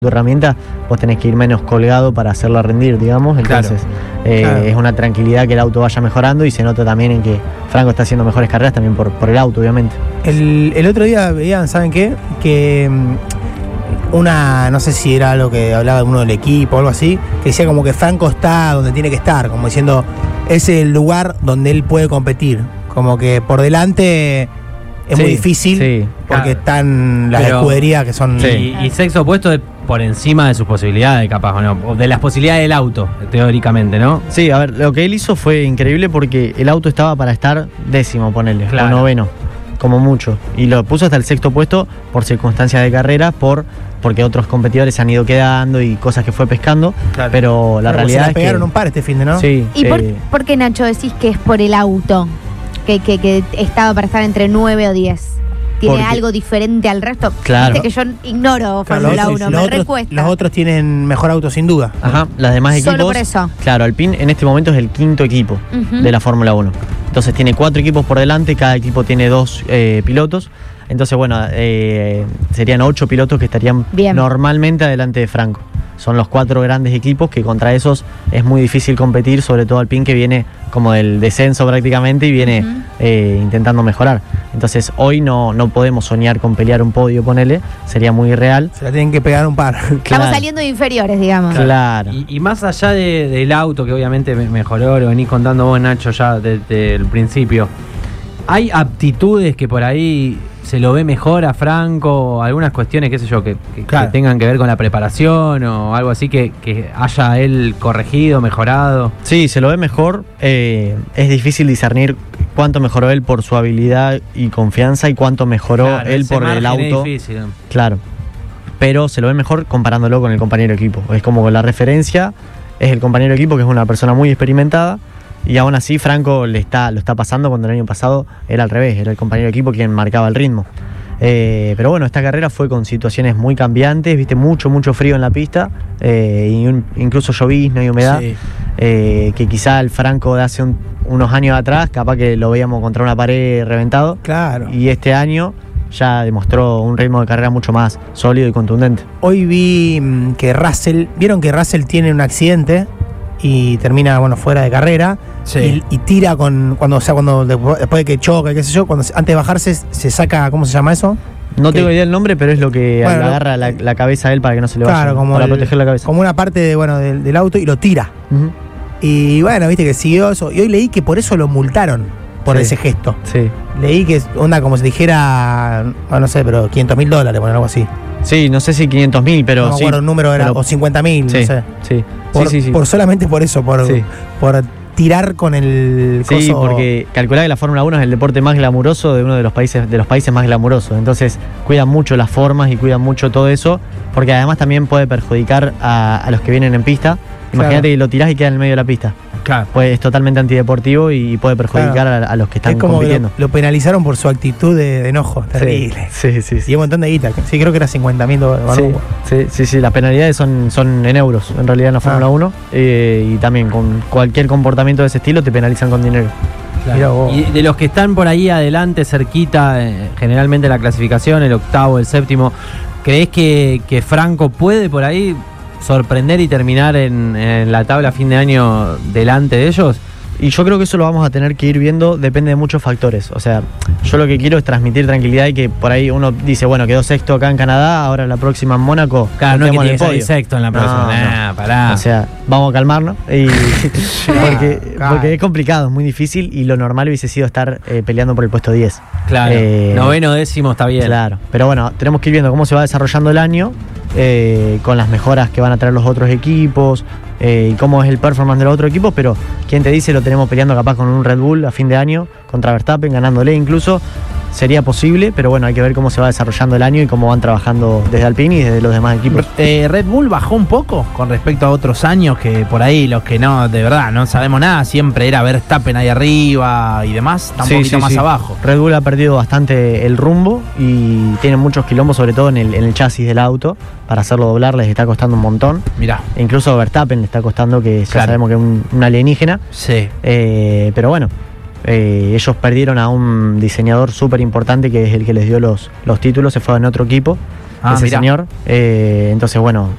tu herramienta, vos tenés que ir menos colgado para hacerla rendir, digamos. Entonces, es una tranquilidad que el auto vaya mejorando y se nota también en que Franco está haciendo mejores carreras también por el auto, obviamente. El otro día veían, ¿saben qué? Que no sé si era algo que hablaba uno del equipo o algo así, que decía como que Franco está donde tiene que estar, como diciendo, es el lugar donde él puede competir. Como que por delante es muy difícil, porque están las escuderías que son... Y sexo opuesto por encima de sus posibilidades, capaz, ¿o no? O de las posibilidades del auto, teóricamente, ¿no? Sí, a ver, lo que él hizo fue increíble porque el auto estaba para estar 10º, ponele, o 9º, como mucho. Y lo puso hasta el 6º puesto por circunstancias de carrera, porque otros competidores se han ido quedando y cosas que fue pescando, pero la realidad es que... pegaron un par este fin de, ¿no? Sí. ¿Y por qué, Nacho, decís que es por el auto? Que estaba para estar entre 9 o 10. ¿Tiene algo diferente al resto? Claro. Viste que yo ignoro Fórmula 1, me recuesta. Los otros tienen mejor auto sin duda. Ajá, los demás equipos... Solo por eso. Claro, Alpine en este momento es el 5º equipo de la Fórmula 1. Entonces tiene 4 equipos por delante, cada equipo tiene 2 pilotos. Entonces, bueno, serían 8 pilotos que estarían normalmente adelante de Franco. Son los 4 grandes equipos que contra esos es muy difícil competir, sobre todo Alpine, que viene como del descenso prácticamente y viene intentando mejorar. Entonces hoy no podemos soñar con pelear un podio, ponele, sería muy irreal. Se la tienen que pegar un par. Estamos saliendo de inferiores, digamos. Claro. Y más allá del auto, que obviamente mejoró, lo venís contando vos, Nacho, ya desde el principio. ¿Hay aptitudes que por ahí se lo ve mejor a Franco? Algunas cuestiones, qué sé yo, que tengan que ver con la preparación o algo así que haya él corregido, mejorado. Sí, se lo ve mejor. Es difícil discernir cuánto mejoró él por su habilidad y confianza y cuánto mejoró él por el auto. Es difícil. Claro. Pero se lo ve mejor comparándolo con el compañero de equipo. Es como la referencia es el compañero de equipo, que es una persona muy experimentada. Y aún así Franco lo está pasando cuando el año pasado era al revés, era el compañero de equipo quien marcaba el ritmo. Pero bueno, esta carrera fue con situaciones muy cambiantes, viste, mucho frío en la pista, incluso llovizna y humedad, que quizá el Franco de hace unos años atrás, capaz que lo veíamos contra una pared reventado. Claro. Y este año ya demostró un ritmo de carrera mucho más sólido y contundente. Hoy vi que vieron que Russell tiene un accidente y termina, fuera de carrera. Y tira después de que choca, qué sé yo, antes de bajarse se saca, ¿cómo se llama eso? No tengo idea del nombre, pero es lo que agarra la cabeza a él para que no se le vaya, para proteger la cabeza. Como una parte del auto y lo tira. Y viste que siguió eso. Y hoy leí que por eso lo multaron, por ese gesto. Sí. Leí que onda como si dijera, no sé, pero $500,000, poner algo así. Sí, no sé si 500.000, pero no me acuerdo el número era, o 50.000, no sé. Sí. Solamente por eso, por tirar con el coso. Sí, porque calculá que la Fórmula 1 es el deporte más glamuroso de uno de los países más glamurosos. Entonces cuidan mucho las formas y cuidan mucho todo eso, porque además también puede perjudicar a los que vienen en pista. Imagínate que lo tirás y queda en el medio de la pista. Claro. Pues es totalmente antideportivo y puede perjudicar a los que están compitiendo. Lo penalizaron por su actitud de enojo. Terrible. Sí. Y un montón de guita. Sí, creo que era $50,000. Sí. Las penalidades son en euros, en realidad, en la Fórmula 1. Y también con cualquier comportamiento de ese estilo te penalizan con dinero. Claro. Y de los que están por ahí adelante, cerquita, generalmente la clasificación, el 8º, el 7º, ¿crees que Franco puede por ahí sorprender y terminar en la tabla a fin de año delante de ellos? Y yo creo que eso lo vamos a tener que ir viendo, depende de muchos factores. O sea, yo lo que quiero es transmitir tranquilidad y que por ahí uno dice, quedó 6º acá en Canadá, ahora la próxima en Mónaco. Claro, no es que tiene que salir 6º en la próxima. Pará. O sea, vamos a calmarnos. Porque es complicado, es muy difícil y lo normal hubiese sido estar peleando por el puesto 10. Claro, 9º, 10º está bien. Claro, pero tenemos que ir viendo cómo se va desarrollando el año, con las mejoras que van a traer los otros equipos, y cómo es el performance de los otros equipos, pero ¿quién te dice? Lo tenemos peleando capaz con un Red Bull a fin de año, contra Verstappen, ganándole incluso. Sería posible, pero hay que ver cómo se va desarrollando el año y cómo van trabajando desde Alpine y desde los demás equipos. Red Bull bajó un poco con respecto a otros años, que por ahí los que de verdad no sabemos nada, siempre era Verstappen ahí arriba y demás, está un poquito más abajo. Red Bull ha perdido bastante el rumbo y tiene muchos quilombos, sobre todo en el chasis del auto. Para hacerlo doblar les está costando un montón. Mirá. Incluso a Verstappen le está costando, que ya sabemos que es un alienígena. Sí. Pero ellos perdieron a un diseñador súper importante, que es el que les dio los títulos, se fue en otro equipo, ese señor. Entonces